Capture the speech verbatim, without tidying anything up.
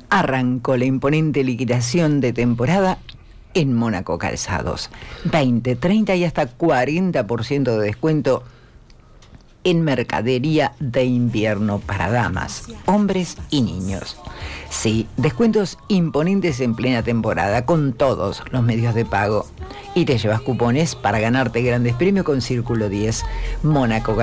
Arrancó la imponente liquidación de temporada en Mónaco Calzados. veinte, treinta y hasta cuarenta por ciento de descuento en mercadería de invierno para damas, hombres y niños. Sí, descuentos imponentes en plena temporada con todos los medios de pago. Y te llevas cupones para ganarte grandes premios con Círculo diez. Mónaco